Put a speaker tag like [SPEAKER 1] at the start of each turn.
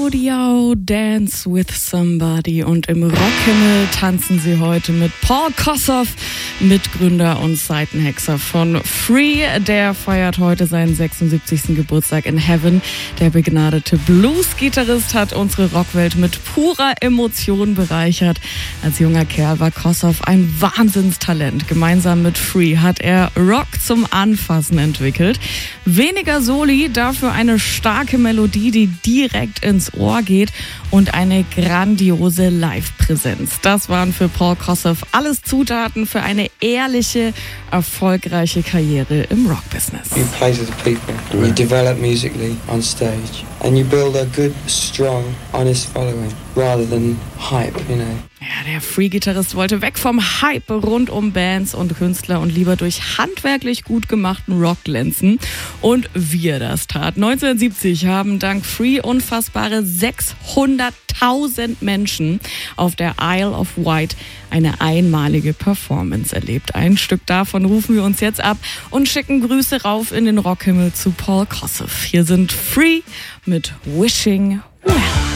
[SPEAKER 1] Audio Dance with Somebody, und im Rockhimmel tanzen sie heute mit Paul Kossoff, Mitgründer und Seitenhexer von Free. Der feiert heute seinen 76. Geburtstag in Heaven. Der begnadete Blues-Gitarrist hat unsere Rockwelt mit purer Emotion bereichert. Als junger Kerl war Kossoff ein Wahnsinnstalent. Gemeinsam mit Free hat er Rock zum Anfassen entwickelt. Weniger Soli, dafür eine starke Melodie, die direkt ins Ohr geht, und eine grandiose Live-Präsenz. Das waren für Paul Kossoff alles Zutaten für eine ehrliche, erfolgreiche Karriere im Rock-Business.
[SPEAKER 2] You play to the people, and you develop musically on stage, and you build a good, strong, honest following, rather than hype, you know.
[SPEAKER 1] Ja, der Free-Gitarrist wollte weg vom Hype rund um Bands und Künstler und lieber durch handwerklich gut gemachten Rock glänzen. Und wie er das tat. 1970 haben dank Free unfassbare 600.000 Menschen auf der Isle of Wight eine einmalige Performance erlebt. Ein Stück davon rufen wir uns jetzt ab und schicken Grüße rauf in den Rockhimmel zu Paul Kossoff. Hier sind Free mit Wishing Well.